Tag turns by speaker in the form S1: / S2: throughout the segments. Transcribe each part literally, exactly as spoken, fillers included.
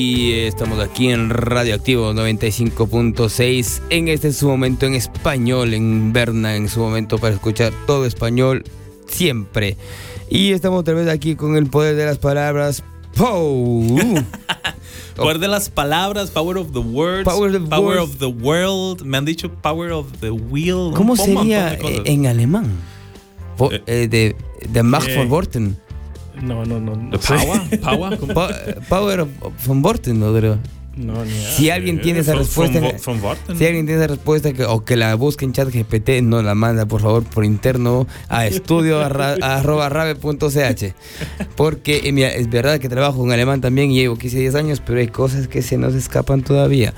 S1: Y estamos aquí en Radioactivo noventa y cinco punto seis. En este es su momento en español, en Berna, en su momento para escuchar todo español siempre. Y estamos otra vez aquí con el poder de las palabras. ¡Pow!
S2: Poder de las palabras, power of the words,
S1: Power of the
S2: power
S1: words.
S2: of the world. Me han dicho power of the wheel.
S1: ¿Cómo
S2: un
S1: sería
S2: montón de cosas.
S1: en alemán? Po-
S2: Eh.
S1: eh, de, de Macht
S3: Eh.
S1: von Worten.
S3: No, no, no. no
S2: The
S3: sé.
S2: power, power. ¿Cómo?
S1: Po- Power of, von Worten, ¿no? Creo.
S3: No, ni idea.
S1: Si alguien tiene esa
S2: From-
S1: respuesta,
S2: from, from Worten.
S1: si alguien tiene esa respuesta que, o que la busque en chat G P T, no la manda por favor por interno a estudio arra- arroba rave punto c h, porque eh, mira, es verdad que trabajo en alemán también y llevo quince diez años, pero hay cosas que se nos escapan todavía.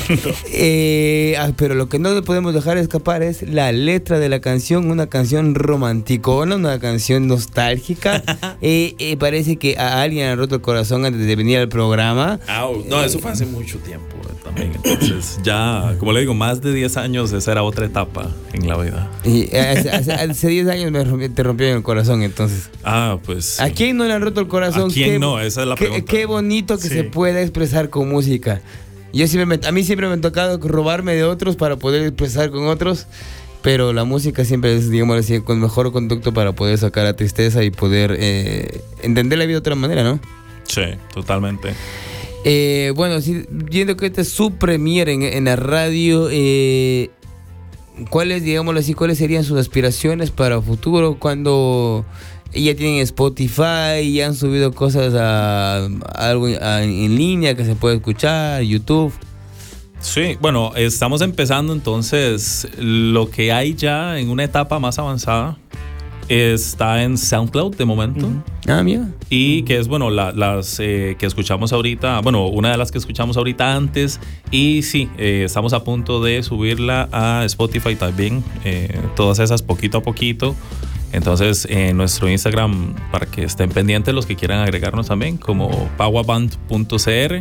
S1: eh, ah, pero lo que no podemos dejar escapar es la letra de la canción, una canción romanticona, una canción nostálgica. eh, eh, parece que a alguien le ha roto el corazón antes de venir al programa.
S2: Au, no, eso fue hace mucho tiempo eh, también. Entonces, ya, como le digo, más de diez años, esa era otra etapa en la vida.
S1: Y hace, hace, hace diez años me rompí- te rompieron el corazón, entonces.
S2: Ah, pues.
S1: ¿A quién no le han roto el corazón?
S2: ¿A quién
S1: Qué-
S2: no? Esa es la
S1: qué,
S2: pregunta.
S1: qué bonito que
S3: Sí.
S1: se pueda expresar con música. Yo siempre me- a mí siempre me ha tocado robarme de otros para poder expresar con otros, pero la música siempre es, digamos así, con mejor conducto para poder sacar la tristeza y poder eh, entender la vida de otra manera, ¿no?
S2: Sí, totalmente.
S1: Eh, bueno, sí, viendo que este es su premier en, en la radio, eh, ¿cuáles, digámoslo así, cuáles serían sus aspiraciones para futuro cuando ya tienen Spotify y han subido cosas a, a algo a- en línea que se puede escuchar, YouTube?
S2: Sí, bueno, estamos empezando entonces. Lo que hay ya en una etapa más avanzada está en SoundCloud de momento.
S3: Ujú.
S1: Ah, mira.
S2: Y que es, bueno, la- las eh, que escuchamos ahorita, bueno, una de las que escuchamos ahorita antes. Y sí, eh, estamos a punto de subirla a Spotify también, eh, todas esas poquito a poquito. Entonces, en nuestro Instagram, para que estén pendientes los que quieran agregarnos también, como powerband punto c r.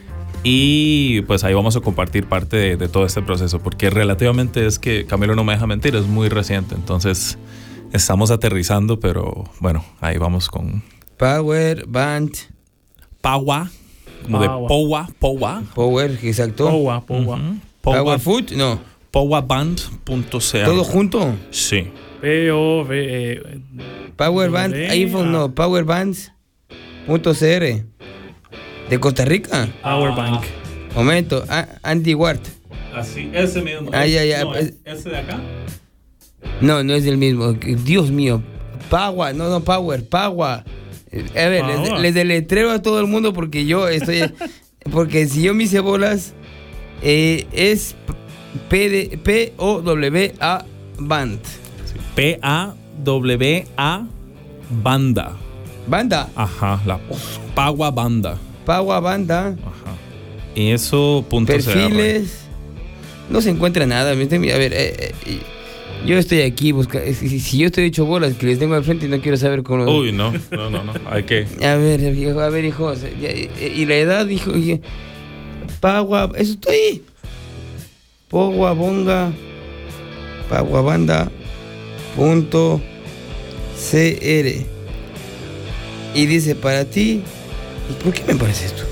S2: Y pues ahí vamos a compartir parte de, de todo este proceso, porque relativamente es que Camilo no me deja mentir, es muy reciente. Entonces, estamos aterrizando, pero bueno, ahí vamos con
S1: Power Band.
S2: Power, como de
S3: Power.
S2: Power, Power.
S1: Power, exacto.
S3: Powa, Powa.
S2: Ujú.
S1: Power
S2: Power,
S1: Food, no.
S2: powerband punto c r.
S1: Todo junto.
S2: Sí.
S3: P O V E.
S1: Power Band,
S3: W,
S1: iPhone, no. Powerbands punto c r. De Costa Rica.
S3: Power Bank.
S1: Momento, ah, Andy Ward.
S2: Así, ese mismo.
S1: Ah, ya, ya,
S2: No,
S1: pues-
S2: ese de acá.
S1: No, no es el mismo. Dios mío. Power, no, no, Power, Power. Eh, A ver, les,
S3: Power.
S1: les deletreo a todo el mundo porque yo estoy. Porque si yo me hice bolas, eh, es P de- P O W A Band.
S2: P A W A Banda.
S1: Banda,
S2: Ajá, la Power Banda.
S1: Power Banda,
S2: Ajá. Y eso punto C R.
S1: perfiles. No se encuentra nada. ¿me entiendes? A ver, eh, eh, yo estoy aquí buscando. Si, si yo estoy hecho bolas que les tengo al frente y no quiero saber cómo.
S2: Uy, no, no, no, no. Hay que.
S1: A ver, viejo, a ver, hijo. Y la edad, hijo. y- Pagua, eso estoy. Pogua Bonga. Paguabanda. Punto. C R. Y dice para ti. ¿Y por qué me parece esto?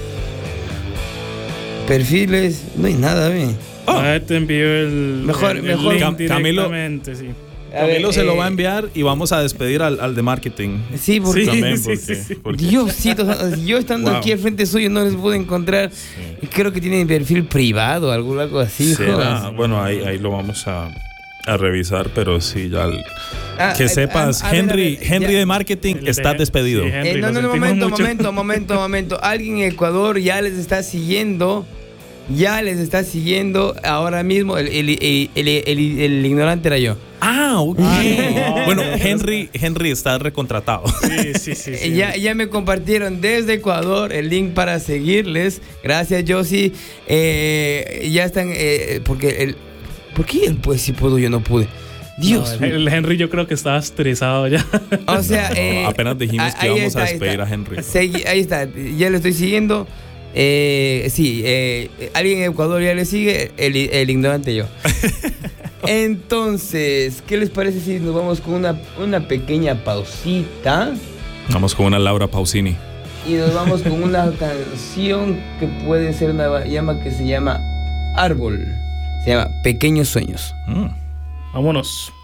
S1: Perfiles. No hay nada, ve.
S3: Ah, te envío el.
S1: Mejor-
S3: el,
S1: mejor-
S3: el
S2: Cam-
S3: link
S2: Camilo-
S3: directamente, sí.
S1: A ver,
S2: Camilo se lo
S1: eh,
S2: va a enviar y vamos a despedir al, al de marketing.
S1: Sí, porque.
S3: Sí.
S2: También,
S3: sí,
S2: porque,
S3: sí, sí.
S2: porque-
S1: Diosito, yo estando
S2: Wow.
S1: aquí al frente suyo no les pude encontrar. Y creo que tienen perfil privado, algo, algo así,
S2: será-
S1: jodas.
S2: bueno, ahí, ahí lo vamos a, a revisar, pero sí, ya. el-
S1: Ah,
S2: que
S1: ah,
S2: sepas,
S1: ah, a ver,
S2: Henry,
S1: a ver,
S2: Henry
S1: ya.
S2: de marketing
S3: El
S2: está
S3: de-
S2: despedido.
S3: sí,
S1: Eh,
S3: Henry,
S1: no,
S3: lo
S1: no, no,
S3: sentimos
S1: momento,
S3: mucho.
S1: momento, momento, momento. Alguien en Ecuador ya les está siguiendo. Ya les está siguiendo ahora mismo. El, el, el, el, el- el ignorante era yo.
S2: Ah, ok.
S3: no.
S2: Bueno, Henry, Henry está recontratado.
S3: Sí, sí, sí. sí.
S1: Eh, Ya, ya me compartieron desde Ecuador el link para seguirles. Gracias, Josie. Eh, ya están. Eh, porque el. ¿Por qué él pues si pudo yo no pude? Dios
S3: No,
S1: mío.
S3: el, el Henry yo creo que estaba estresado ya.
S1: O sea,
S2: No,
S1: eh,
S2: apenas dijimos que
S1: ahí
S2: íbamos
S1: está,
S2: a
S1: ahí
S2: despedir
S1: está.
S2: a Henry.
S1: Segui- ahí está, ya le estoy siguiendo. Eh, sí, eh, alguien en Ecuador ya le sigue, el, el ignorante yo. Entonces, ¿qué les parece si nos vamos con una, una pequeña pausita?
S2: Vamos con una Laura Pausini.
S1: Y nos vamos con una canción que puede ser una llama que se llama Árbol. Se llama Pequeños Sueños.
S2: Mm.
S3: Vámonos.